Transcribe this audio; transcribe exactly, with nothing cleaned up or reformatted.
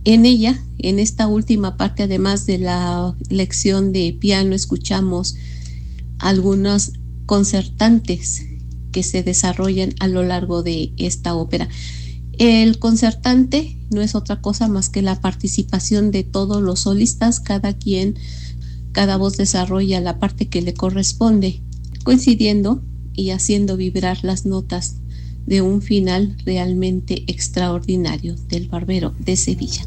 En ella, en esta última parte, además de la lección de piano, escuchamos algunos concertantes que se desarrollan a lo largo de esta ópera. El concertante no es otra cosa más que la participación de todos los solistas, cada quien, cada voz desarrolla la parte que le corresponde, coincidiendo y haciendo vibrar las notas de un final realmente extraordinario del Barbero de Sevilla.